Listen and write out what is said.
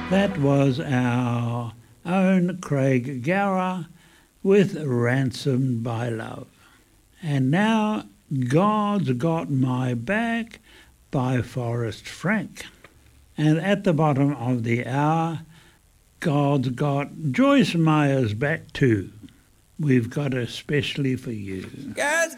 That was our own Craig Gower with Ransomed by Love. And now God's Got My Back by Forrest Frank. And at the bottom of the hour, God's got Joyce Meyer's back too. We've got her specially for you. God's